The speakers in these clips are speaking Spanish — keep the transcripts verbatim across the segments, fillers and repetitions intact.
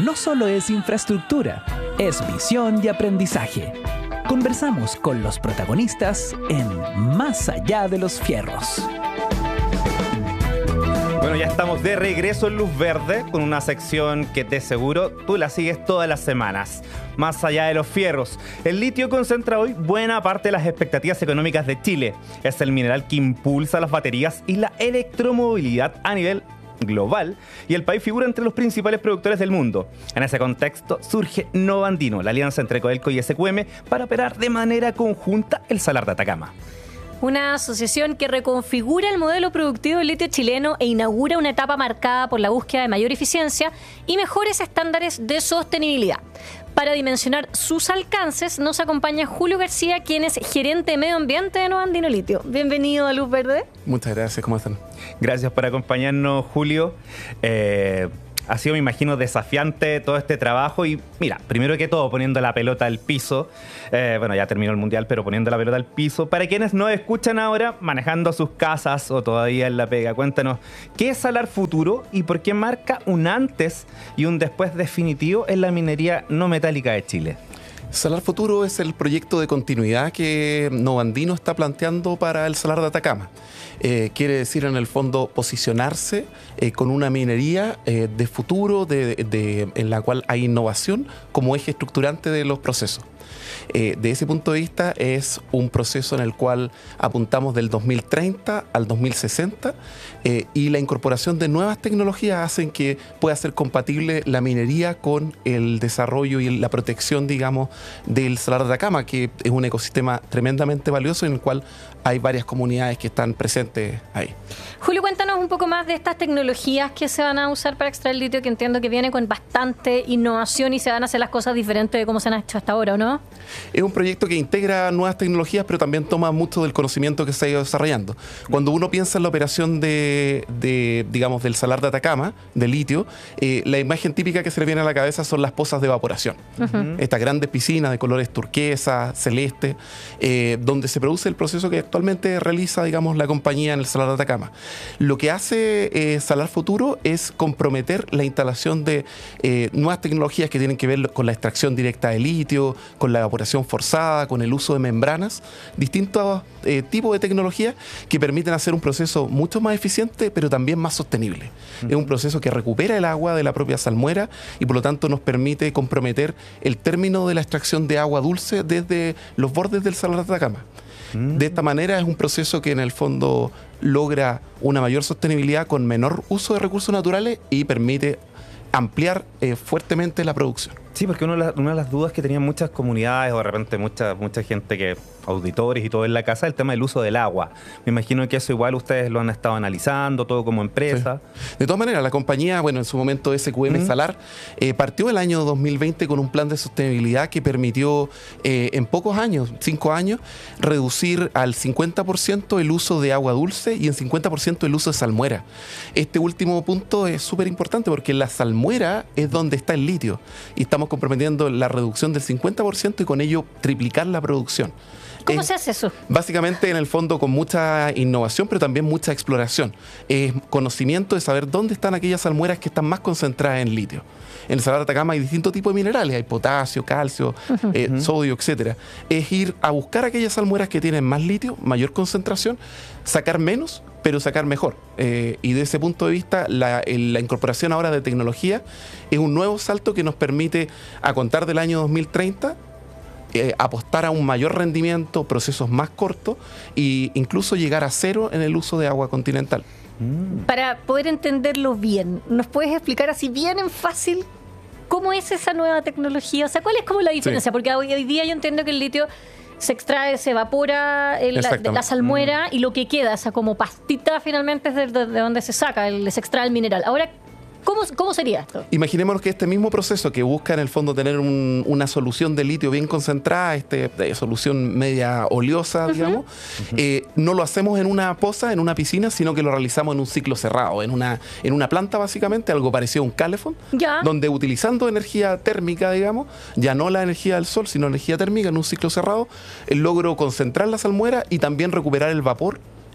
no solo es infraestructura, es visión y aprendizaje. Conversamos con los protagonistas en Más allá de los fierros. Bueno, ya estamos de regreso en Luz Verde con una sección que te aseguro tú la sigues todas las semanas. Más allá de los fierros. El litio concentra hoy buena parte de las expectativas económicas de Chile. Es el mineral que impulsa las baterías y la electromovilidad a nivel global, y el país figura entre los principales productores del mundo. En ese contexto surge Novandino, la alianza entre Codelco y S Q M, para operar de manera conjunta el Salar de Atacama. Una asociación que reconfigura el modelo productivo del litio chileno e inaugura una etapa marcada por la búsqueda de mayor eficiencia y mejores estándares de sostenibilidad. Para dimensionar sus alcances nos acompaña Julio García, quien es gerente de medio ambiente de Novandino Litio. Bienvenido a Luz Verde. Muchas gracias, ¿cómo están? Gracias por acompañarnos, Julio. Eh... Ha sido, me imagino, desafiante todo este trabajo y, mira, primero que todo, poniendo la pelota al piso. Eh, bueno, ya terminó el Mundial, pero poniendo la pelota al piso. Para quienes no escuchan ahora, manejando sus casas o todavía en la pega, cuéntanos, ¿qué es Salar Futuro y por qué marca un antes y un después definitivo en la minería no metálica de Chile? Salar Futuro es el proyecto de continuidad que Novandino está planteando para el Salar de Atacama. Eh, quiere decir, en el fondo, posicionarse eh, con una minería eh, de futuro de, de, en la cual hay innovación como eje estructurante de los procesos. Eh, de ese punto de vista, es un proceso en el cual apuntamos del dos mil treinta al dos mil sesenta eh, y la incorporación de nuevas tecnologías hacen que pueda ser compatible la minería con el desarrollo y la protección, digamos, del Salar de Atacama, que es un ecosistema tremendamente valioso en el cual hay varias comunidades que están presentes ahí. Julio, cuéntanos un poco más de estas tecnologías que se van a usar para extraer el litio, que entiendo que viene con bastante innovación y se van a hacer las cosas diferentes de cómo se han hecho hasta ahora, ¿o no? Es un proyecto que integra nuevas tecnologías, pero también toma mucho del conocimiento que se ha ido desarrollando. Cuando uno piensa en la operación de, de digamos, del Salar de Atacama, de litio, eh, la imagen típica que se le viene a la cabeza son las pozas de evaporación. Uh-huh. Estas grandes piscinas de colores turquesa, celeste, eh, donde se produce el proceso que actualmente realiza, digamos, la compañía en el Salar de Atacama. Lo que hace eh, Salar Futuro es comprometer la instalación de eh, nuevas tecnologías que tienen que ver con la extracción directa de litio, con la evaporación forzada, con el uso de membranas, distintos eh, tipos de tecnologías que permiten hacer un proceso mucho más eficiente, pero también más sostenible. Uh-huh. Es un proceso que recupera el agua de la propia salmuera y por lo tanto nos permite comprometer el término de la extracción de agua dulce desde los bordes del Salar de Atacama. De esta manera es un proceso que en el fondo logra una mayor sostenibilidad con menor uso de recursos naturales y permite ampliar eh, fuertemente la producción. Sí, porque una de, las, una de las dudas que tenían muchas comunidades o de repente mucha, mucha gente, que auditores y todo en la casa, el tema del uso del agua. Me imagino que eso igual ustedes lo han estado analizando, todo como empresa. Sí. De todas maneras, la compañía, bueno, en su momento S Q M uh-huh. Salar, eh, partió el año dos mil veinte con un plan de sostenibilidad que permitió eh, en pocos años, cinco años, reducir al cincuenta por ciento el uso de agua dulce y en cincuenta por ciento el uso de salmuera. Este último punto es súper importante porque la salmuera es donde está el litio y estamos comprometiendo la reducción del cincuenta por ciento y con ello triplicar la producción. ¿Cómo es, se hace eso? Básicamente, en el fondo, con mucha innovación, pero también mucha exploración. Es conocimiento de saber dónde están aquellas salmueras que están más concentradas en litio. En el Salar de Atacama hay distintos tipos de minerales, hay potasio, calcio, uh-huh. eh, sodio, etcétera. Es ir a buscar aquellas salmueras que tienen más litio, mayor concentración, sacar menos, pero sacar mejor. Eh, y de ese punto de vista, la, el, la incorporación ahora de tecnología es un nuevo salto que nos permite, a contar del año dos mil treinta, Eh, apostar a un mayor rendimiento, procesos más cortos e incluso llegar a cero en el uso de agua continental. Para poder entenderlo bien, ¿nos puedes explicar así bien en fácil cómo es esa nueva tecnología? O sea, ¿cuál es como la diferencia? Sí. Porque hoy, hoy día yo entiendo que el litio se extrae, se evapora el, la, la salmuera mm. y lo que queda, esa como pastita finalmente es de, de, de donde se saca, el, se extrae el mineral. Ahora, ¿Cómo, ¿Cómo sería esto? Imaginémonos que este mismo proceso que busca en el fondo tener un, una solución de litio bien concentrada, este, de solución media oleosa, uh-huh. digamos, uh-huh. eh, no lo hacemos en una poza, en una piscina, sino que lo realizamos en un ciclo cerrado, en una, en una planta básicamente, algo parecido a un calefón, ya. donde utilizando energía térmica, digamos, ya no la energía del sol, sino energía térmica en un ciclo cerrado, eh, logro concentrar la salmuera y también recuperar el vapor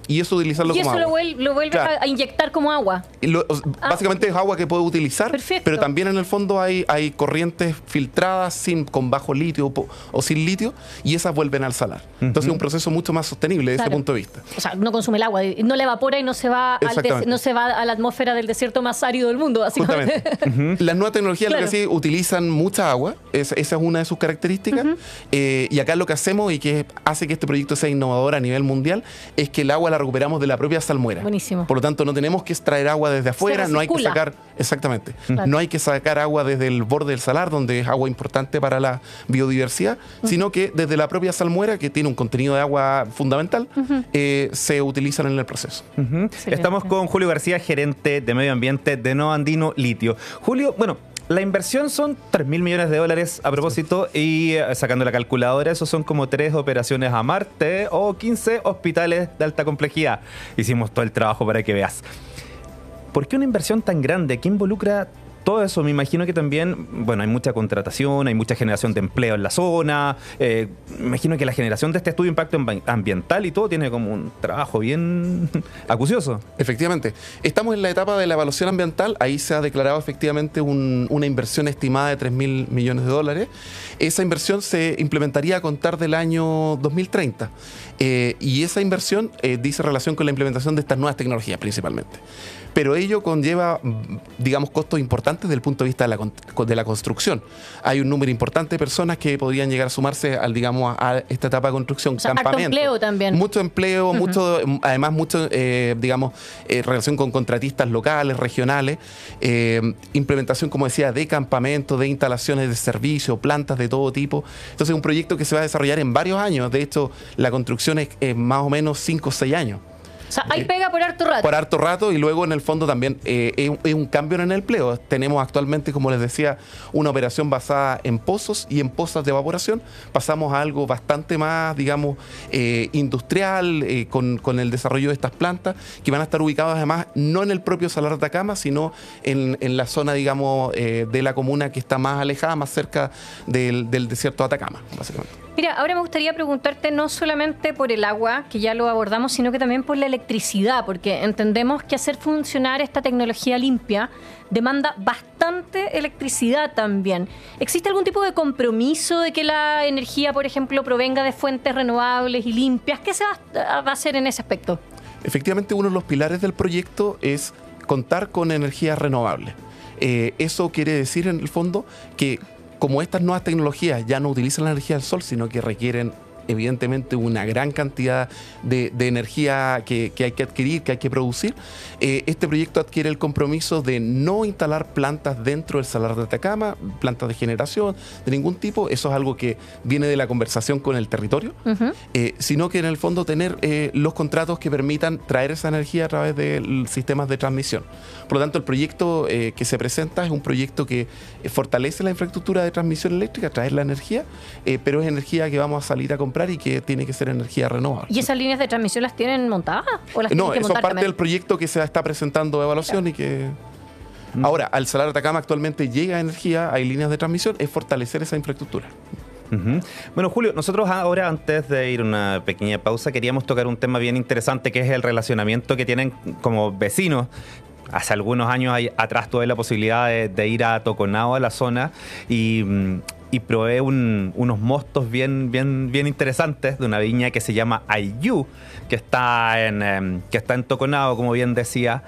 y eso utilizarlo y como eso agua. lo, vuel lo vuelves Claro. a, a inyectar como agua. Y lo- Ah. Básicamente es agua que puedo utilizar, Perfecto. pero también en el fondo hay, hay corrientes filtradas sin, con bajo litio o, po- o sin litio, y esas vuelven al salar. Entonces es un proceso mucho más sostenible desde Claro. ese punto de vista. O sea, no consume el agua, no le evapora y no se va al des- Exactamente. no se va a la atmósfera del desierto más árido del mundo, básicamente. Justamente. Las nuevas tecnologías Claro. lo que sí utilizan mucha agua, es- esa es una de sus características. Eh, y acá lo que hacemos y que hace que este proyecto sea innovador a nivel mundial es que el agua la recuperamos de la propia salmuera. Buenísimo. Por lo tanto, no tenemos que extraer agua desde afuera, no hay que recircula. sacar, exactamente, Claro. no hay que sacar agua desde el borde del salar, donde es agua importante para la biodiversidad, sino que desde la propia salmuera, que tiene un contenido de agua fundamental, eh, se utilizan en el proceso. Ujú. Excelente. Estamos con Julio García, gerente de medio ambiente de Nova Andino Litio. Julio, bueno, la inversión son tres mil millones de dólares a propósito, y eh, sacando la calculadora, eso son como tres operaciones a Marte o quince hospitales de alta complejidad. Hicimos todo el trabajo para que veas. ¿Por qué una inversión tan grande? ¿Qué involucra todo eso? Me imagino que también, bueno, hay mucha contratación, hay mucha generación de empleo en la zona. Eh, me imagino que la generación de este estudio de impacto ambi- ambiental y todo tiene como un trabajo bien acucioso. Efectivamente. Estamos en la etapa de la evaluación ambiental. Ahí se ha declarado efectivamente un- una inversión estimada de tres mil millones de dólares. Esa inversión se implementaría a contar del año dos mil treinta. Eh, y esa inversión eh, dice relación con la implementación de estas nuevas tecnologías principalmente. Pero ello conlleva, mm, digamos, costos importantes desde el punto de vista de la, con- de la construcción. Hay un número importante de personas que podrían llegar a sumarse al, digamos, a esta etapa de construcción. O sea, harto Campamento. empleo también. Mucho empleo, mucho, además mucho, eh, digamos, eh, relación con contratistas locales, regionales, eh, implementación, como decía, de campamentos, de instalaciones de servicio, plantas de todo tipo. Entonces es un proyecto que se va a desarrollar en varios años. De hecho, la construcción es eh, más o menos cinco o seis años. O sea, hay pega por harto rato. Por harto rato, y luego en el fondo también eh, es, un- es un cambio en el empleo. Tenemos actualmente, como les decía, una operación basada en pozos y en pozas de evaporación. Pasamos a algo bastante más, digamos, eh, industrial, eh, con, con el desarrollo de estas plantas, que van a estar ubicadas además no en el propio Salar de Atacama, sino en, en la zona, digamos, eh, de la comuna que está más alejada, más cerca del, del desierto de Atacama, básicamente. Mira, ahora me gustaría preguntarte no solamente por el agua, que ya lo abordamos, sino que también por la electricidad, porque entendemos que hacer funcionar esta tecnología limpia demanda bastante electricidad también. ¿Existe algún tipo de compromiso de que la energía, por ejemplo, provenga de fuentes renovables y limpias? ¿Qué se va, va a hacer en ese aspecto? Efectivamente, uno de los pilares del proyecto es contar con energías renovables. Eh, eso quiere decir, en el fondo, que como estas nuevas tecnologías ya no utilizan la energía del sol, sino que requieren evidentemente una gran cantidad de, de energía que, que hay que adquirir, que hay que producir, eh, este proyecto adquiere el compromiso de no instalar plantas dentro del Salar de Atacama, plantas de generación de ningún tipo. Eso es algo que viene de la conversación con el territorio, Uh-huh. eh, sino que en el fondo tener eh, los contratos que permitan traer esa energía a través de l- sistemas de transmisión. Por lo tanto, el proyecto eh, que se presenta es un proyecto que eh, fortalece la infraestructura de transmisión eléctrica, traer la energía, eh, pero es energía que vamos a salir a comprar y que tiene que ser energía renovable. ¿Y esas líneas de transmisión las tienen montadas? ¿O las No, tienen que eso es montar parte también? del proyecto que se está presentando de evaluación y que... Ahora, al Salar de Atacama actualmente llega energía, hay líneas de transmisión, es fortalecer esa infraestructura. Ujú. Bueno, Julio, nosotros ahora, antes de ir a una pequeña pausa, queríamos tocar un tema bien interesante, que es el relacionamiento que tienen como vecinos. Hace algunos años hay- atrás tuve la posibilidad de, de ir a Toconao, a la zona, y, mm, y probé un- unos mostos bien, bien, bien interesantes de una viña que se llama Ayllu, que está en, em, que está en Toconao, como bien decía.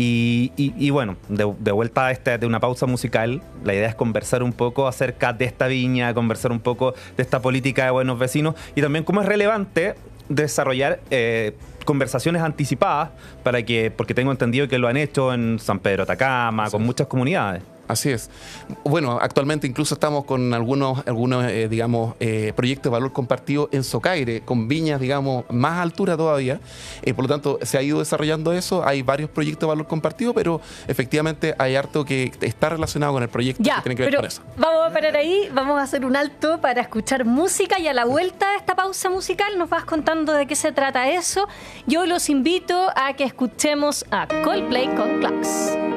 Y, y- y bueno, de, de vuelta a este, de una pausa musical, la idea es conversar un poco acerca de esta viña, conversar un poco de esta política de buenos vecinos, y también cómo es relevante desarrollar eh, conversaciones anticipadas, para que, porque tengo entendido que lo han hecho en San Pedro Atacama, con muchas comunidades. Así es. Bueno, actualmente incluso estamos con algunos, algunos eh, digamos, eh, proyectos de valor compartido en Socaire, con viñas, digamos, más altura todavía. Eh, por lo tanto, se ha ido desarrollando eso. Hay varios proyectos de valor compartido, pero efectivamente hay harto que está relacionado con el proyecto Ya, que tiene que ver pero con eso. vamos a parar ahí, vamos a hacer un alto para escuchar música, y a la vuelta de esta pausa musical nos vas contando de qué se trata eso. Yo los invito a que escuchemos a Coldplay con Clocks.